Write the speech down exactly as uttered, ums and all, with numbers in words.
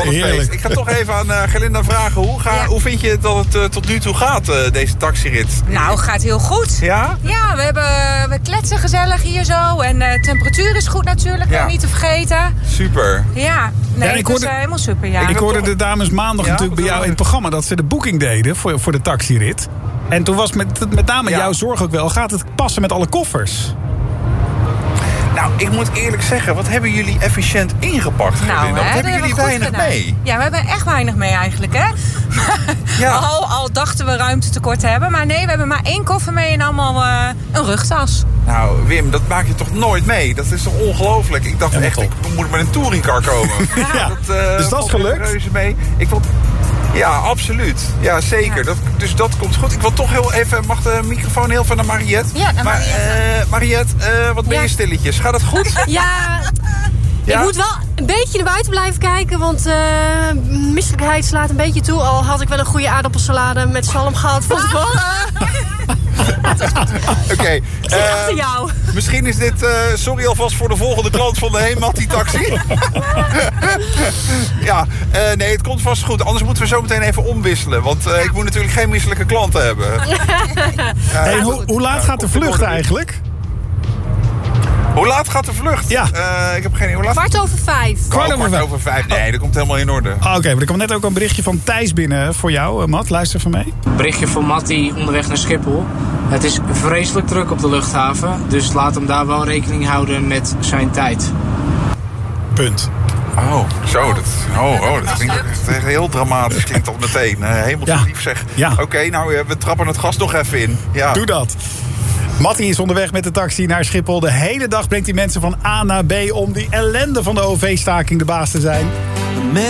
een Heerlijk. feest. Ik ga toch even aan uh, Gerlinda vragen. Hoe, ga, Ja. hoe vind je dat het uh, tot nu toe gaat, uh, deze taxirit? Nou, gaat heel goed. Ja? Ja, we, hebben, we kletsen gezellig hier zo. En de temperatuur is goed natuurlijk, Ja. niet te vergeten. Super. Ja, nee, Ja, ik het hoorde- is uh, helemaal super, ja. Ik hoorde de dames maandag Ja, natuurlijk bij wat jou in wil het programma... dat ze de boeking deden voor, voor de taxirit. En toen was met, met name Ja. jouw zorg ook wel... gaat het passen met alle koffers? Nou, ik moet eerlijk zeggen, wat hebben jullie efficiënt ingepakt, Gerlinda? Nou, Wat hè, hebben dat jullie we goed weinig gedaan. mee? Ja, we hebben echt weinig mee eigenlijk, hè? Ja. al, al dachten we ruimtetekort te hebben. Maar nee, we hebben maar één koffer mee en allemaal uh, een rugtas. Nou, Wim, dat maak je toch nooit mee? Dat is toch ongelooflijk? Ik dacht Helemaal echt, top. ik moet met een touringcar komen. Ja, dat, uh, dus dat is valt echt gelukt? reuze mee. Ik vond... Ja, absoluut. Ja, zeker. Ja. Dat, dus dat komt goed. Ik wil toch heel even... Mag de microfoon heel veel naar Mariette? Ja, naar maar, Mariette. uh, Mariette, uh, wat ben Ja. je stilletjes? Gaat het goed? Ja, Ja? ik moet wel een beetje naar buiten blijven kijken, want uh, misselijkheid slaat een beetje toe. Al had ik wel een goede aardappelsalade met zalm gehad van tevoren. Oké. Okay, Ik zit achter jou. Misschien is dit... Uh, sorry alvast voor de volgende klant van de Hematti Taxi. ja, uh, nee, het komt vast goed. Anders moeten we zo meteen even omwisselen. Want uh, ik moet natuurlijk geen misselijke klanten hebben. Uh, Hey, hoe, hoe laat gaat de vlucht eigenlijk? Hoe laat gaat de vlucht? Ja. Uh, ik heb geen idee. Hoe laat? Kwart over vijf. Oh, Kwart over kwart vijf. over vijf. Nee, dat komt helemaal in orde. Ah, Oké, okay, maar er kwam net ook een berichtje van Thijs binnen voor jou, uh, Matt. Luister van mee. Berichtje van Matti onderweg naar Schiphol. Het is vreselijk druk op de luchthaven, dus laat hem daar wel rekening houden met zijn tijd. Punt. Oh, zo. Dat, oh, oh, dat klinkt echt heel dramatisch. Klinkt dat meteen. Uh, helemaal Ja. lief zeg. Ja. Oké, okay, nou, uh, we trappen het gas nog even in. Ja. Doe dat. Matti is onderweg met de taxi naar Schiphol. De hele dag brengt hij mensen van A naar B om die ellende van de O V-staking de baas te zijn.